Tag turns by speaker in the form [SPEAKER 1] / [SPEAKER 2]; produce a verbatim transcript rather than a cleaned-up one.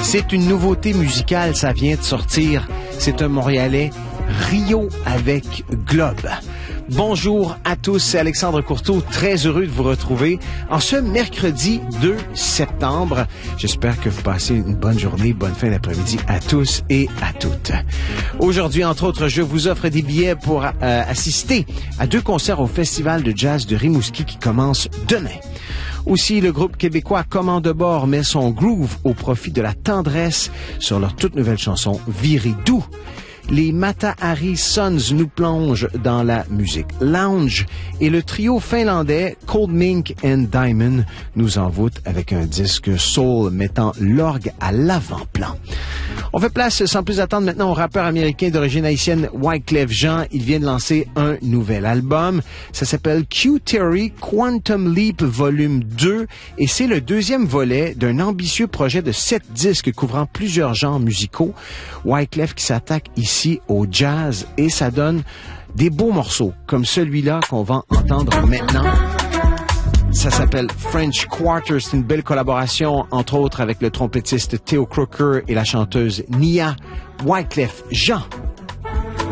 [SPEAKER 1] C'est une nouveauté musicale, ça vient de sortir. C'est un Montréalais, Rio avec Globe. Bonjour à tous, c'est Alexandre Courteau, très heureux de vous retrouver en ce mercredi deux septembre. J'espère que vous passez une bonne journée, bonne fin d'après-midi à tous et à toutes. Aujourd'hui, entre autres, je vous offre des billets pour euh, assister à deux concerts au Festival de jazz de Rimouski qui commence demain. Aussi, le groupe québécois Commande de bord met son groove au profit de la tendresse sur leur toute nouvelle chanson Viré doux. Les Mata Hari Sons nous plongent dans la musique lounge et le trio finlandais Cold Mink and Diamond nous envoûte avec un disque soul mettant l'orgue à l'avant-plan. On fait place sans plus attendre maintenant au rappeur américain d'origine haïtienne Wyclef Jean. Il vient de lancer un nouvel album. Ça s'appelle Q-Theory Quantum Leap Volume deux et c'est le deuxième volet d'un ambitieux projet de sept disques couvrant plusieurs genres musicaux. Wyclef qui s'attaque ici au jazz et ça donne des beaux morceaux comme celui-là qu'on va entendre maintenant. Ça s'appelle French Quarter. C'est une belle collaboration, entre autres, avec le trompettiste Theo Croker et la chanteuse Nia. Wyclef Jean